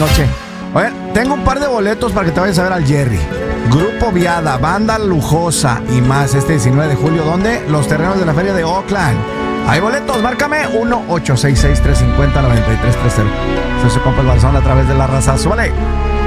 noche. Oye, tengo un par de boletos para que te vayas a ver al Jerry. Grupo Viada, banda lujosa y más este 19 de julio. ¿Dónde? Los terrenos de la feria de Oakland. Hay boletos, márcame 1-866-350-9330. Soy su compa el Balzón a través de la raza. ¡Súbale!